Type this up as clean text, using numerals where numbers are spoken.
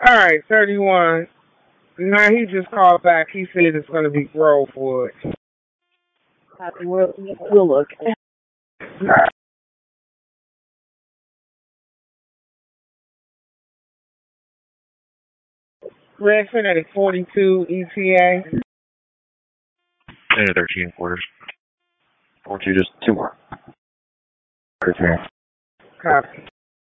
right, 31. Now he just called back. He said it's going to be Grovewood. We'll look. Redford at 42 ETA. 10 to 13 quarters. 42, just 2 more. 13. Copy.